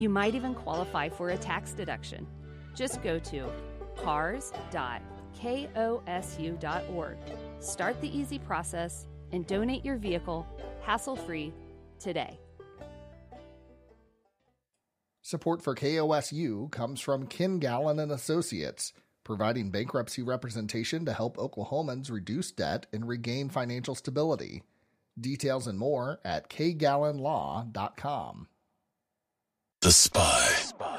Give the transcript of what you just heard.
You might even qualify for a tax deduction. Just go to cars.kosu.org. Start the easy process and donate your vehicle hassle-free today. Support for KOSU comes from Kingallen and Associates, providing bankruptcy representation to help Oklahomans reduce debt and regain financial stability. Details and more at kgallenlaw.com. The Spy.